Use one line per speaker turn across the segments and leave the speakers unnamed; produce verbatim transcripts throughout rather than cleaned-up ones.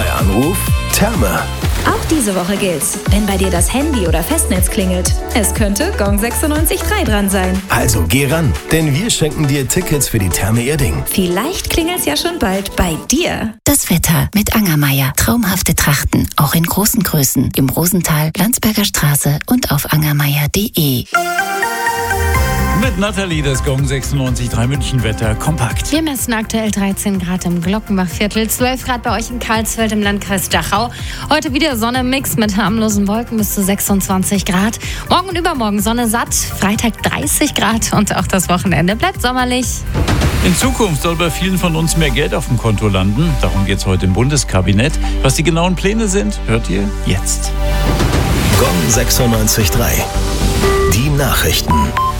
Bei Anruf Therme.
Auch diese Woche gilt's, wenn bei dir das Handy oder Festnetz klingelt. Es könnte Gong sechsundneunzig Komma drei dran sein.
Also geh ran, denn wir schenken dir Tickets für die Therme Erding.
Vielleicht klingelt's ja schon bald bei dir.
Das Wetter mit Angermeier. Traumhafte Trachten, auch in großen Größen. Im Rosental, Landsberger Straße und auf angermeier punkt de.
Mit Nathalie, das Gong sechsundneunzig Komma drei München Wetter kompakt.
Wir messen aktuell dreizehn Grad im Glockenbachviertel, zwölf Grad bei euch in Karlsfeld im Landkreis Dachau. Heute wieder Sonne Mix mit harmlosen Wolken bis zu sechsundzwanzig Grad. Morgen und übermorgen Sonne satt, Freitag dreißig Grad und auch das Wochenende bleibt sommerlich.
In Zukunft soll bei vielen von uns mehr Geld auf dem Konto landen. Darum geht es heute im Bundeskabinett. Was die genauen Pläne sind, hört ihr jetzt.
Gong sechsundneunzig Komma drei. Die Nachrichten.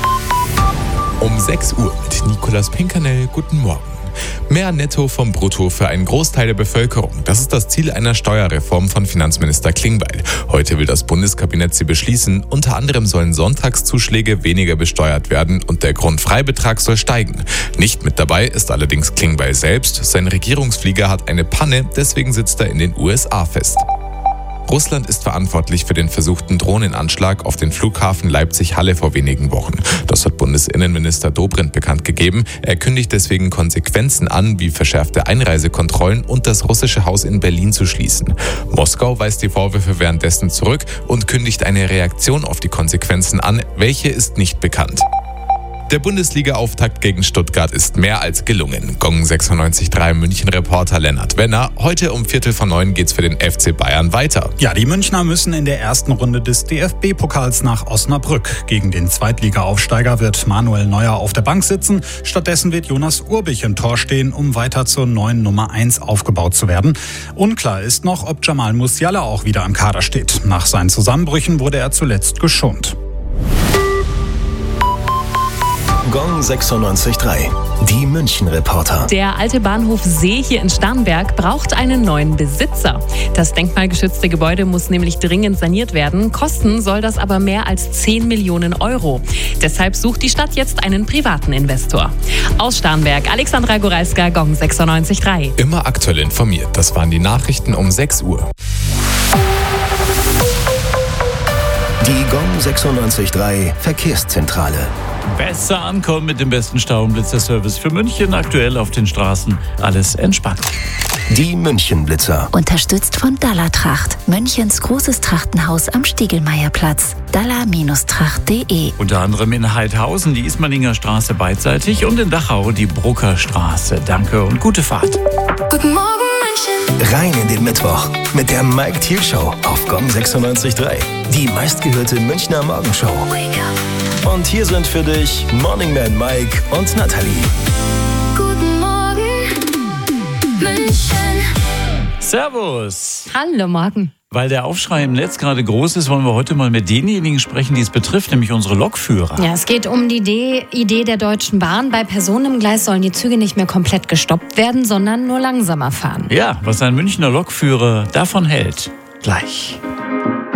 Um sechs Uhr mit Nicolas Pinkernell. Guten Morgen. Mehr Netto vom Brutto für einen Großteil der Bevölkerung. Das ist das Ziel einer Steuerreform von Finanzminister Klingbeil. Heute will das Bundeskabinett sie beschließen. Unter anderem sollen Sonntagszuschläge weniger besteuert werden und der Grundfreibetrag soll steigen. Nicht mit dabei ist allerdings Klingbeil selbst. Sein Regierungsflieger hat eine Panne, deswegen sitzt er in den U S A fest. Russland ist verantwortlich für den versuchten Drohnenanschlag auf den Flughafen Leipzig-Halle vor wenigen Wochen. Das hat Bundesinnenminister Dobrindt bekannt gegeben. Er kündigt deswegen Konsequenzen an, wie verschärfte Einreisekontrollen und das russische Haus in Berlin zu schließen. Moskau weist die Vorwürfe währenddessen zurück und kündigt eine Reaktion auf die Konsequenzen an. Welche ist nicht bekannt. Der Bundesliga-Auftakt gegen Stuttgart ist mehr als gelungen. Gong sechsundneunzig Komma drei München-Reporter Lennart Wenner. Heute um Viertel vor neun geht's für den F C Bayern weiter.
Ja, die Münchner müssen in der ersten Runde des D F B-Pokals nach Osnabrück. Gegen den Zweitliga-Aufsteiger wird Manuel Neuer auf der Bank sitzen. Stattdessen wird Jonas Urbich im Tor stehen, um weiter zur neuen Nummer eins aufgebaut zu werden. Unklar ist noch, ob Jamal Musiala auch wieder im Kader steht. Nach seinen Zusammenbrüchen wurde er zuletzt geschont.
Gong sechsundneunzig Komma drei. Die München-Reporter.
Der alte Bahnhof See hier in Starnberg braucht einen neuen Besitzer. Das denkmalgeschützte Gebäude muss nämlich dringend saniert werden. Kosten soll das aber mehr als zehn Millionen Euro. Deshalb sucht die Stadt jetzt einen privaten Investor. Aus Starnberg, Alexandra Goralska, Gong sechsundneunzig Komma drei.
Immer aktuell informiert. Das waren die Nachrichten um sechs Uhr.
Die Gong sechsundneunzig Komma drei Verkehrszentrale.
Besser ankommen mit dem besten Stau- und Blitzerservice für München. Aktuell auf den Straßen alles entspannt.
Die München-Blitzer.
Unterstützt von Dallertracht. Münchens großes Trachtenhaus am Stiegelmeierplatz. daller Tracht punkt de.
Unter anderem in Heidhausen die Ismaninger Straße beidseitig und in Dachau die Bruckerstraße. Danke und gute Fahrt.
Guten Morgen, München.
Rein in den Mittwoch mit der Mike Thiel Show auf Gong sechsundneunzig Komma drei. Die meistgehörte Münchner Morgenshow. Und hier sind für dich Morning Man Mike und Nathalie.
Guten Morgen, München.
Servus.
Hallo, morgen.
Weil der Aufschrei im Netz gerade groß ist, wollen wir heute mal mit denjenigen sprechen, die es betrifft, nämlich unsere Lokführer.
Ja, es geht um die Idee, Idee der Deutschen Bahn. Bei Personen im Gleis sollen die Züge nicht mehr komplett gestoppt werden, sondern nur langsamer fahren.
Ja, was ein Münchner Lokführer davon hält, gleich.